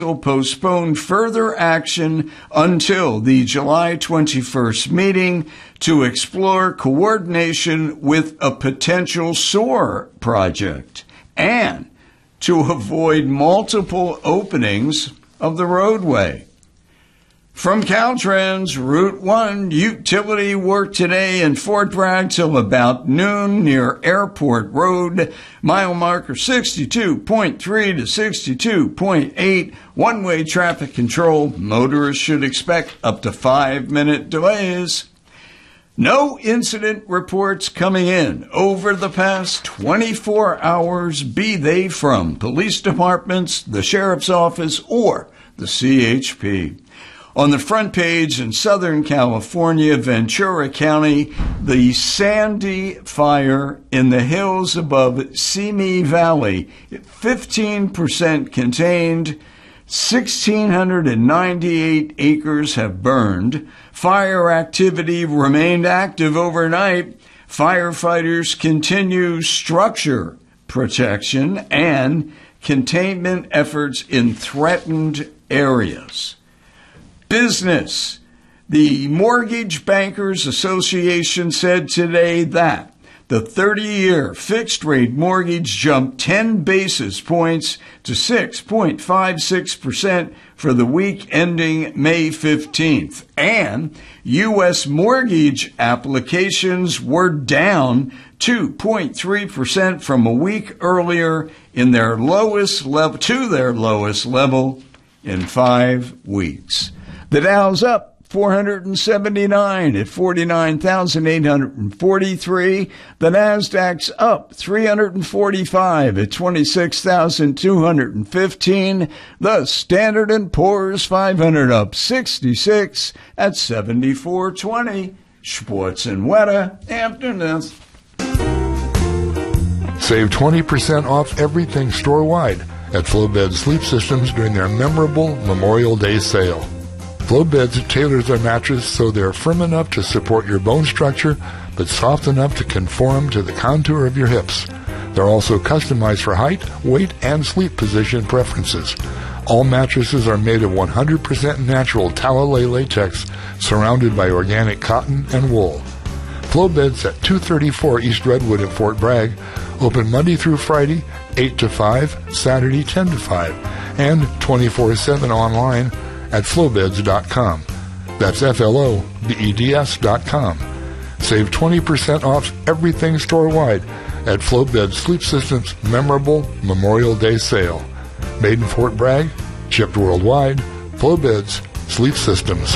postponed further action until the July 21st meeting to explore coordination with a potential SOAR project and to avoid multiple openings of the roadway. From Caltrans, Route 1, utility work today in Fort Bragg till about noon near Airport Road. Mile marker 62.3 to 62.8. One-way traffic control. Motorists should expect up to 5-minute delays. No incident reports coming in over the past 24 hours, be they from police departments, the sheriff's office, or the CHP. On the front page in Southern California, Ventura County, the Sandy fire in the hills above Simi Valley, 15% contained, 1,698 acres have burned. Fire activity remained active overnight. Firefighters continue structure protection and containment efforts in threatened areas. Business. The Mortgage Bankers Association said today that the 30-year fixed-rate mortgage jumped 10 basis points to 6.56% for the week ending May 15th. And U.S. mortgage applications were down 2.3% from a week earlier in their lowest level to their lowest level in 5 weeks. The Dow's up 479 at 49,843. The Nasdaq's up 345 at 26,215. The Standard & Poor's 500 up 66 at 7420. Sports and weather after this. Save 20% off everything store-wide at Flowbed Sleep Systems during their memorable Memorial Day sale. Flowbeds tailors their mattress so they're firm enough to support your bone structure, but soft enough to conform to the contour of your hips. They're also customized for height, weight, and sleep position preferences. All mattresses are made of 100% natural Talalay latex, surrounded by organic cotton and wool. Flowbeds at 234 East Redwood in Fort Bragg, open Monday through Friday, 8 to 5, Saturday 10 to 5, and 24/7 online at flowbeds.com. That's FLOBEDS.com. Save 20% off everything store-wide at Flowbed Sleep Systems' memorable Memorial Day sale. Made in Fort Bragg, shipped worldwide, Flowbeds Sleep Systems.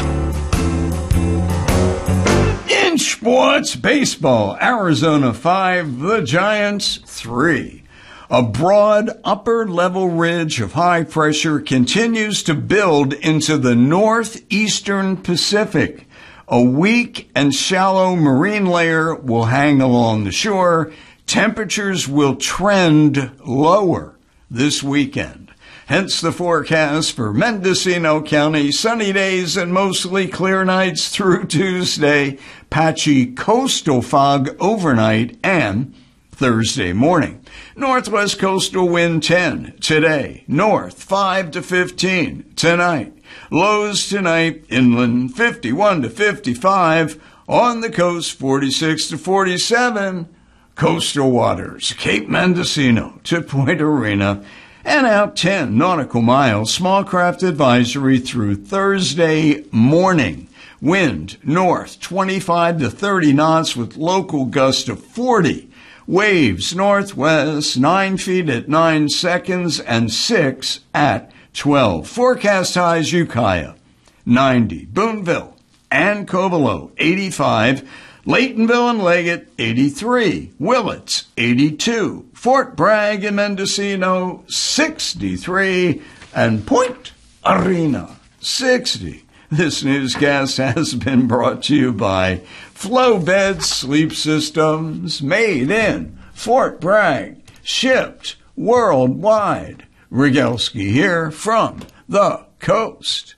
In sports, baseball, Arizona 5, the Giants 3. A broad upper-level ridge of high pressure continues to build into the northeastern Pacific. A weak and shallow marine layer will hang along the shore. Temperatures will trend lower this weekend. Hence the forecast for Mendocino County, sunny days and mostly clear nights through Tuesday, patchy coastal fog overnight and Thursday morning. Northwest coastal wind 10 today, north 5 to 15 tonight. Lows tonight, inland 51 to 55, on the coast 46 to 47. Coastal waters, Cape Mendocino to Point Arena, and out 10 nautical miles, small craft advisory through Thursday morning. Wind north 25 to 30 knots with local gusts of 40. Waves northwest 9 feet at 9 seconds and 6 at 12. Forecast highs Ukiah 90, Boonville and Covelo 85, Laytonville and Leggett 83, Willits 82, Fort Bragg and Mendocino 63, and Point Arena 60. This newscast has been brought to you by Flowbed Sleep Systems, made in Fort Bragg, shipped worldwide. Rogalski here from the coast.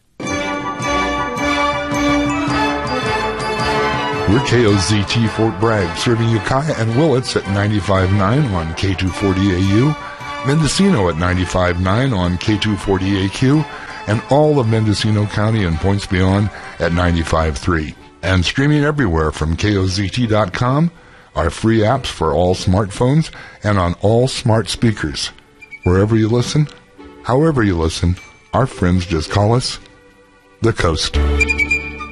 We're KOZT Fort Bragg, serving Ukiah and Willits at 95.9 on K240AU, Mendocino at 95.9 on K240AQ, and all of Mendocino County and points beyond at 95.3. And streaming everywhere from KOZT.com, our free apps for all smartphones and on all smart speakers. Wherever you listen, however you listen, our friends just call us The Coast.